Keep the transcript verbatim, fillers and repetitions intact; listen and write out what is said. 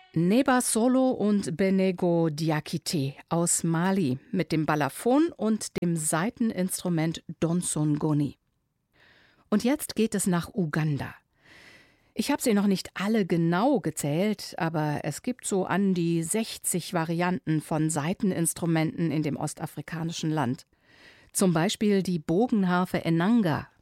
Neba Solo und Benego Diakité aus Mali mit dem Balafon und dem Saiteninstrument Donsongoni. Und jetzt geht es nach Uganda. Ich habe sie noch nicht alle genau gezählt, aber es gibt so an die sechzig Varianten von Saiteninstrumenten in dem ostafrikanischen Land. Zum Beispiel die Bogenharfe Enanga